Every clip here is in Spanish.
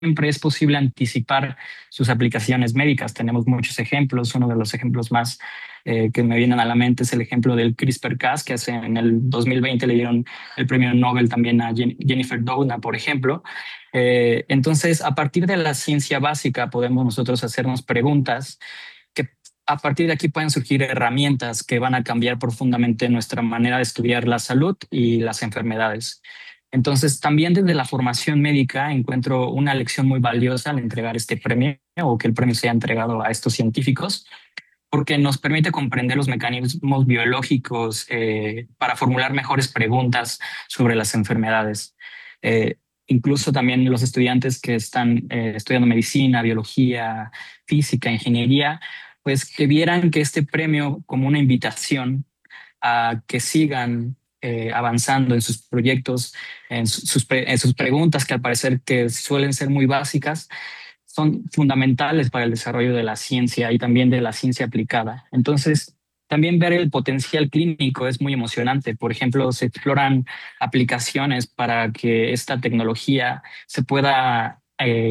siempre es posible anticipar sus aplicaciones médicas. Tenemos muchos ejemplos. Uno de los ejemplos más que me vienen a la mente es el ejemplo del CRISPR-Cas, que en el 2020 le dieron el premio Nobel también a Jennifer Doudna, por ejemplo. Entonces, a partir de la ciencia básica podemos nosotros hacernos preguntas que a partir de aquí pueden surgir herramientas que van a cambiar profundamente nuestra manera de estudiar la salud y las enfermedades. Entonces, también desde la formación médica encuentro una lección muy valiosa al entregar este premio o que el premio sea entregado a estos científicos, porque nos permite comprender los mecanismos biológicos para formular mejores preguntas sobre las enfermedades. Eh, Incluso también los estudiantes que están estudiando medicina, biología, física, ingeniería, pues que vieran que este premio como una invitación a que sigan avanzando en sus proyectos, en sus preguntas que al parecer que suelen ser muy básicas, son fundamentales para el desarrollo de la ciencia y también de la ciencia aplicada. Entonces, también ver el potencial clínico es muy emocionante. Por ejemplo, se exploran aplicaciones para que esta tecnología se pueda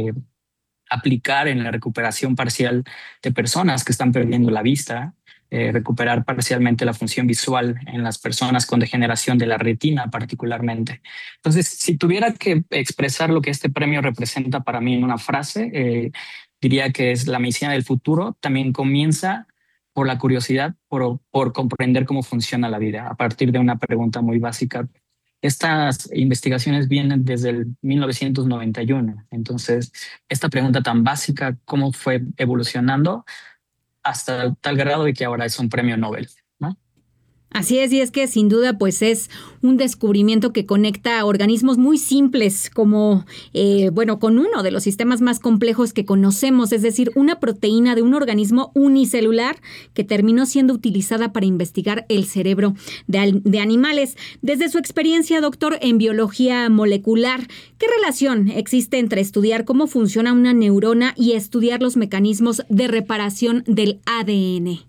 aplicar en la recuperación parcial de personas que están perdiendo la vista, recuperar parcialmente la función visual en las personas con degeneración de la retina particularmente. Entonces, si tuviera que expresar lo que este premio representa para mí en una frase, diría que es la medicina del futuro. También comienza por la curiosidad, por comprender cómo funciona la vida, a partir de una pregunta muy básica. Estas investigaciones vienen desde el 1991. Entonces, esta pregunta tan básica, ¿cómo fue evolucionando hasta tal grado de que ahora es un premio Nobel? ¿No? Así es, y es que sin duda pues es un descubrimiento que conecta a organismos muy simples como, bueno, con uno de los sistemas más complejos que conocemos, es decir, una proteína de un organismo unicelular que terminó siendo utilizada para investigar el cerebro de animales. Desde su experiencia, doctor, en biología molecular, ¿qué relación existe entre estudiar cómo funciona una neurona y estudiar los mecanismos de reparación del ADN?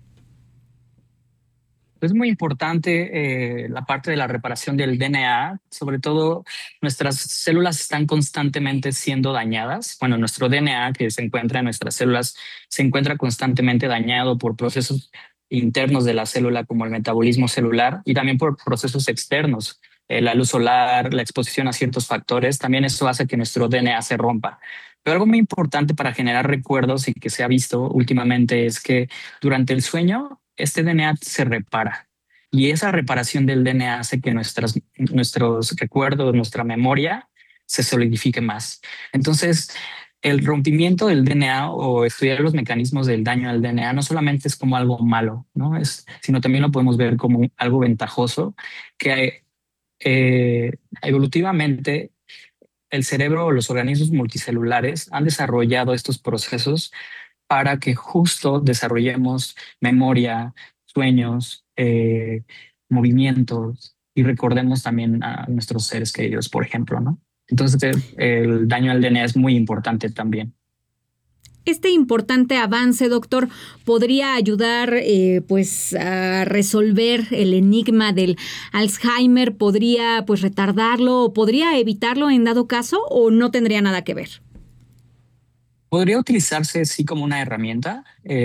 Es muy importante la parte de la reparación del DNA. Sobre todo nuestras células están constantemente siendo dañadas. Bueno, nuestro DNA que se encuentra en nuestras células se encuentra constantemente dañado por procesos internos de la célula como el metabolismo celular y también por procesos externos, la luz solar, la exposición a ciertos factores. También eso hace que nuestro DNA se rompa. Pero algo muy importante para generar recuerdos y que se ha visto últimamente es que durante el sueño este DNA se repara y esa reparación del DNA hace que nuestros recuerdos, nuestra memoria se solidifique más. Entonces, el rompimiento del DNA o estudiar los mecanismos del daño al DNA no solamente es como algo malo, ¿no? Sino también lo podemos ver como algo ventajoso que evolutivamente el cerebro o los organismos multicelulares han desarrollado estos procesos para que justo desarrollemos memoria, sueños, movimientos y recordemos también a nuestros seres queridos, por ejemplo, ¿no? Entonces, el daño al DNA es muy importante también. Este importante avance, doctor, podría ayudar pues a resolver el enigma del Alzheimer, podría pues retardarlo o podría evitarlo en dado caso o no tendría nada que ver. Podría utilizarse sí como una herramienta.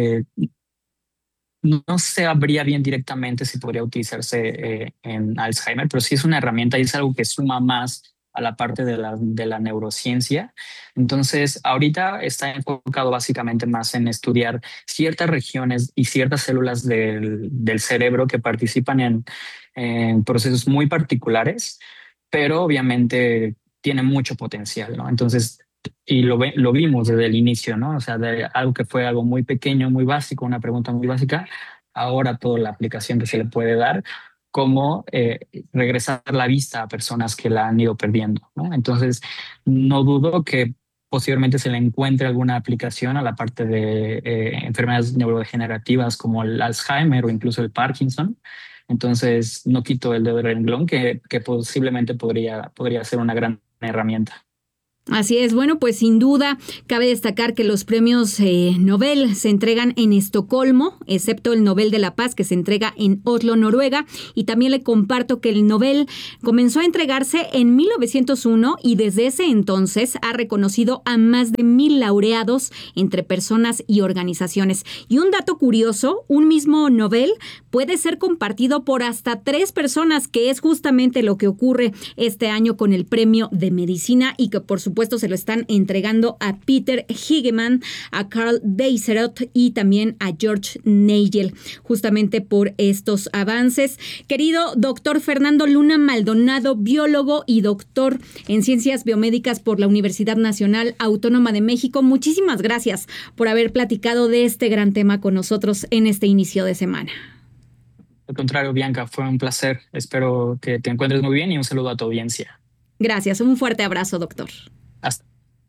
No sabría bien directamente si podría utilizarse en Alzheimer, pero sí es una herramienta y es algo que suma más a la parte de la neurociencia. Entonces, ahorita está enfocado básicamente más en estudiar ciertas regiones y ciertas células del cerebro que participan en procesos muy particulares, pero obviamente tiene mucho potencial, ¿no? Entonces, y lo vimos desde el inicio, ¿no? O sea, de algo que fue algo muy pequeño, muy básico, una pregunta muy básica, ahora toda la aplicación que se le puede dar, como regresar la vista a personas que la han ido perdiendo, ¿no? Entonces, no dudo que posiblemente se le encuentre alguna aplicación a la parte de enfermedades neurodegenerativas como el Alzheimer o incluso el Parkinson. Entonces, no quito el dedo del renglón que posiblemente podría ser una gran herramienta. Así es, bueno, pues sin duda cabe destacar que los premios Nobel se entregan en Estocolmo, excepto el Nobel de la Paz que se entrega en Oslo, Noruega, y también le comparto que el Nobel comenzó a entregarse en 1901 y desde ese entonces ha reconocido a más de 1,000 laureados entre personas y organizaciones. Y un dato curioso, un mismo Nobel puede ser compartido por hasta 3 personas, que es justamente lo que ocurre este año con el Premio de Medicina y que por supuesto se lo están entregando a Peter Hegemann, a Karl Weiserot y también a George Nagel, justamente por estos avances. Querido doctor Fernando Luna Maldonado, biólogo y doctor en Ciencias Biomédicas por la Universidad Nacional Autónoma de México, muchísimas gracias por haber platicado de este gran tema con nosotros en este inicio de semana. Al contrario, Bianca, fue un placer. Espero que te encuentres muy bien y un saludo a tu audiencia. Gracias, un fuerte abrazo, doctor. Hasta.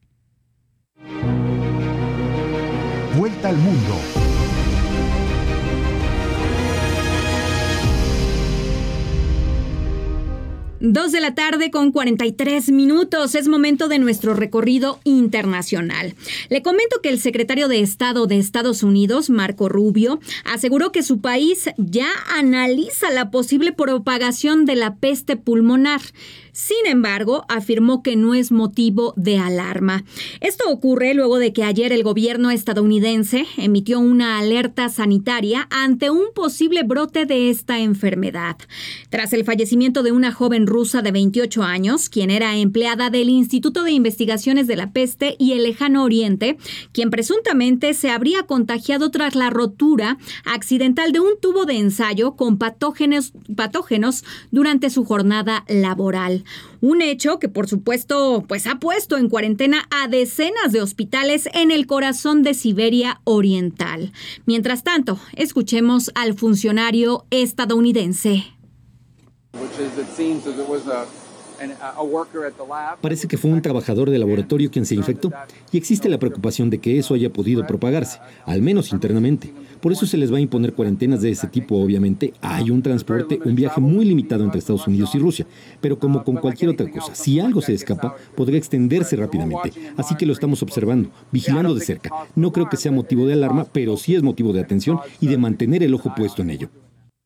Vuelta al mundo. Dos de la tarde con 43 minutos. Es momento de nuestro recorrido internacional. Le comento que el secretario de Estado de Estados Unidos, Marco Rubio, aseguró que su país ya analiza la posible propagación de la peste pulmonar. Sin embargo, afirmó que no es motivo de alarma. Esto ocurre luego de que ayer el gobierno estadounidense emitió una alerta sanitaria ante un posible brote de esta enfermedad. Tras el fallecimiento de una joven rusa de 28 años, quien era empleada del Instituto de Investigaciones de la Peste y el Lejano Oriente, quien presuntamente se habría contagiado tras la rotura accidental de un tubo de ensayo con patógenos durante su jornada laboral. Un hecho que, por supuesto, pues ha puesto en cuarentena a decenas de hospitales en el corazón de Siberia Oriental. Mientras tanto, escuchemos al funcionario estadounidense. Parece que fue un trabajador del laboratorio quien se infectó y existe la preocupación de que eso haya podido propagarse, al menos internamente. Por eso se les va a imponer cuarentenas de ese tipo, obviamente. Hay un viaje muy limitado entre Estados Unidos y Rusia, pero como con cualquier otra cosa, si algo se escapa, podría extenderse rápidamente. Así que lo estamos observando, vigilando de cerca. No creo que sea motivo de alarma, pero sí es motivo de atención y de mantener el ojo puesto en ello.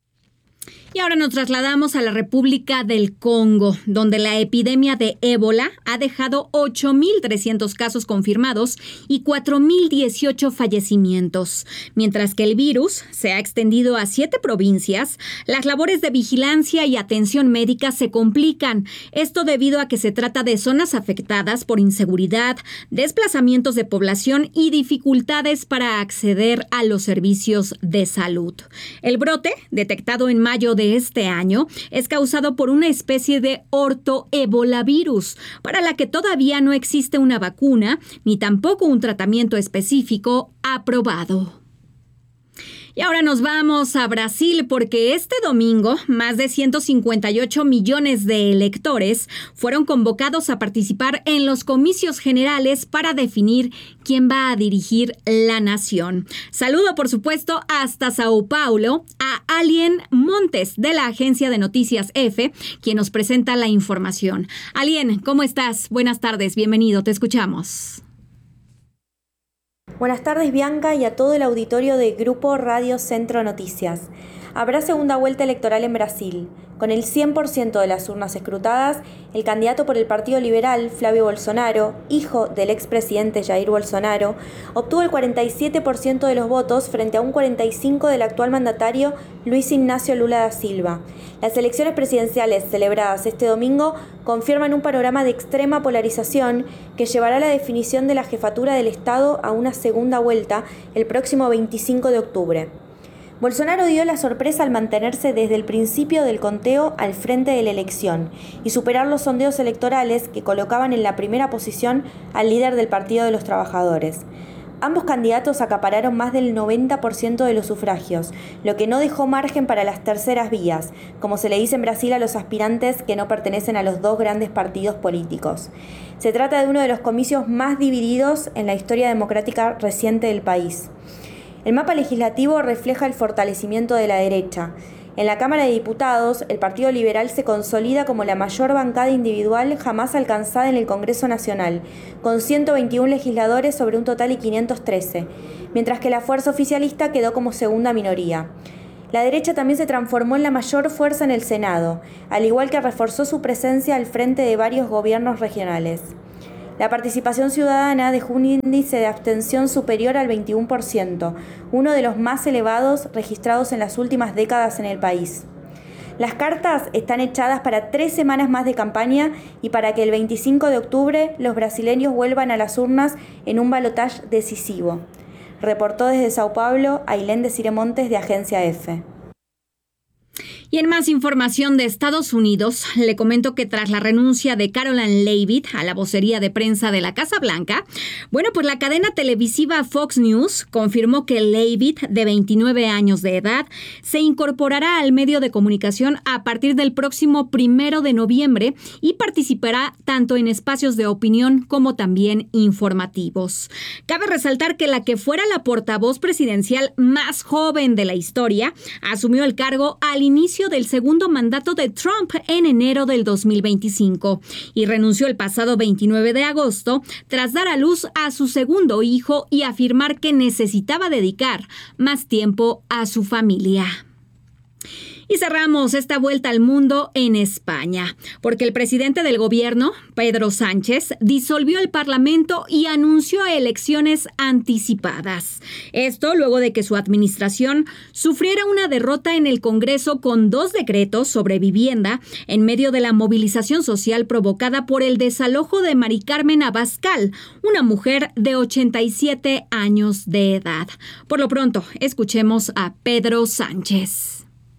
Y ahora nos trasladamos a la República del Congo, donde la epidemia de ébola ha dejado 8,300 casos confirmados y 4,018 fallecimientos. Mientras que el virus se ha extendido a 7 provincias, las labores de vigilancia y atención médica se complican. Esto debido a que se trata de zonas afectadas por inseguridad, desplazamientos de población y dificultades para acceder a los servicios de salud. El brote, detectado en mayo de este año, es causado por una especie de ortoebolavirus, para la que todavía no existe una vacuna ni tampoco un tratamiento específico aprobado. Y ahora nos vamos a Brasil porque este domingo más de 158 millones de electores fueron convocados a participar en los comicios generales para definir quién va a dirigir la nación. Saludo, por supuesto, hasta Sao Paulo a Alien Montes de la agencia de noticias EFE, quien nos presenta la información. Alien, ¿cómo estás? Buenas tardes, bienvenido, te escuchamos. Buenas tardes, Bianca, y a todo el auditorio de Grupo Radio Centro Noticias. Habrá segunda vuelta electoral en Brasil. Con el 100% de las urnas escrutadas, el candidato por el Partido Liberal, Flávio Bolsonaro, hijo del expresidente Jair Bolsonaro, obtuvo el 47% de los votos frente a un 45% del actual mandatario Luis Ignacio Lula da Silva. Las elecciones presidenciales celebradas este domingo confirman un panorama de extrema polarización que llevará a la definición de la jefatura del Estado a una segunda vuelta el próximo 25 de octubre. Bolsonaro dio la sorpresa al mantenerse desde el principio del conteo al frente de la elección y superar los sondeos electorales que colocaban en la primera posición al líder del Partido de los Trabajadores. Ambos candidatos acapararon más del 90% de los sufragios, lo que no dejó margen para las terceras vías, como se le dice en Brasil a los aspirantes que no pertenecen a los dos grandes partidos políticos. Se trata de uno de los comicios más divididos en la historia democrática reciente del país. El mapa legislativo refleja el fortalecimiento de la derecha. En la Cámara de Diputados, el Partido Liberal se consolida como la mayor bancada individual jamás alcanzada en el Congreso Nacional, con 121 legisladores sobre un total de 513, mientras que la fuerza oficialista quedó como segunda minoría. La derecha también se transformó en la mayor fuerza en el Senado, al igual que reforzó su presencia al frente de varios gobiernos regionales. La participación ciudadana dejó un índice de abstención superior al 21%, uno de los más elevados registrados en las últimas décadas en el país. Las cartas están echadas para 3 semanas más de campaña y para que el 25 de octubre los brasileños vuelvan a las urnas en un balotaje decisivo. Reportó desde Sao Paulo Ailén Desire Montes de Agencia EFE. Y en más información de Estados Unidos, le comento que tras la renuncia de Caroline Leavitt a la vocería de prensa de la Casa Blanca, pues la cadena televisiva Fox News confirmó que Leavitt, de 29 años de edad, se incorporará al medio de comunicación a partir del próximo 1 de noviembre y participará tanto en espacios de opinión como también informativos. Cabe resaltar que la que fuera la portavoz presidencial más joven de la historia asumió el cargo al inicio del segundo mandato de Trump en enero del 2025 y renunció el pasado 29 de agosto tras dar a luz a su segundo hijo y afirmar que necesitaba dedicar más tiempo a su familia. Y cerramos esta vuelta al mundo en España, porque el presidente del gobierno, Pedro Sánchez, disolvió el Parlamento y anunció elecciones anticipadas. Esto luego de que su administración sufriera una derrota en el Congreso con 2 decretos sobre vivienda en medio de la movilización social provocada por el desalojo de Mari Carmen Abascal, una mujer de 87 años de edad. Por lo pronto, escuchemos a Pedro Sánchez.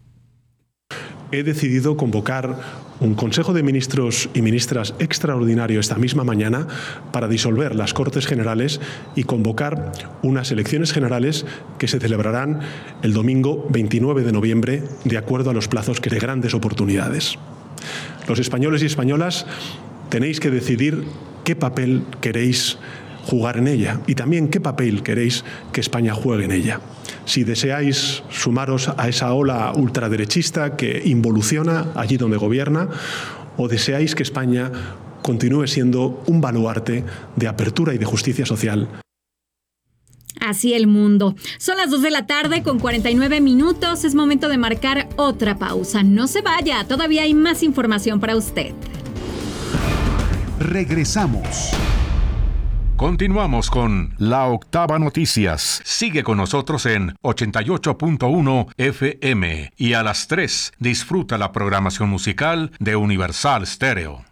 He decidido convocar un Consejo de Ministros y Ministras extraordinario esta misma mañana para disolver las Cortes Generales y convocar unas elecciones generales que se celebrarán el domingo 29 de noviembre de acuerdo a los plazos de grandes oportunidades. Los españoles y españolas tenéis que decidir qué papel queréis jugar en ella y también qué papel queréis que España juegue en ella. Si deseáis sumaros a esa ola ultraderechista que involuciona allí donde gobierna, o deseáis que España continúe siendo un baluarte de apertura y de justicia social. Así el mundo. Son las 2 de la tarde con 49 minutos. Es momento de marcar otra pausa. No se vaya, todavía hay más información para usted. Regresamos. Continuamos con La Octava Noticias. Sigue con nosotros en 88.1 FM y a las 3 disfruta la programación musical de Universal Stereo.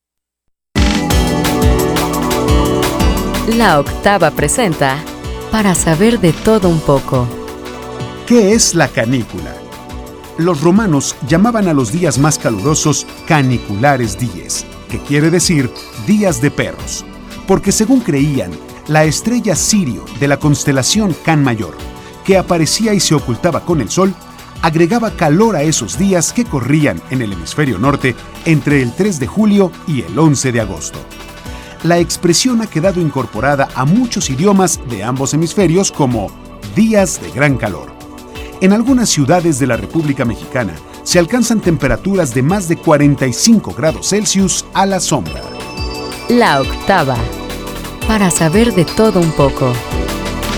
La Octava presenta Para saber de todo un poco. ¿Qué es la canícula? Los romanos llamaban a los días más calurosos caniculares dies, que quiere decir días de perros, porque según creían, la estrella Sirio de la constelación Can Mayor, que aparecía y se ocultaba con el sol, agregaba calor a esos días que corrían en el hemisferio norte entre el 3 de julio y el 11 de agosto. La expresión ha quedado incorporada a muchos idiomas de ambos hemisferios como días de gran calor. En algunas ciudades de la República Mexicana se alcanzan temperaturas de más de 45 grados Celsius a la sombra. La Octava. Para saber de todo un poco.